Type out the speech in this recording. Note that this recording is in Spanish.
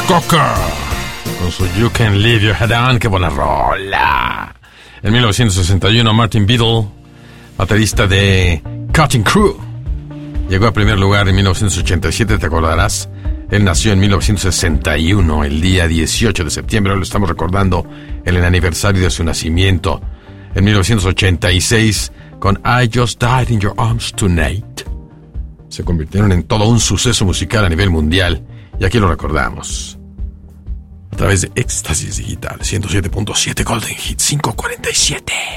Cocker con su You Can Leave Your Head On. ¡Qué buena rola! En 1961, Martin Biddle, baterista de Cutting Crew, llegó a primer lugar en 1987, te acordarás. Él nació en 1961, el día 18 de septiembre. Hoy lo estamos recordando en el aniversario de su nacimiento. En 1986, con I Just Died in Your Arms Tonight, se convirtieron en todo un suceso musical a nivel mundial. Y aquí lo recordamos a través de Éxtasis Digital 107.7 Golden Hit 547.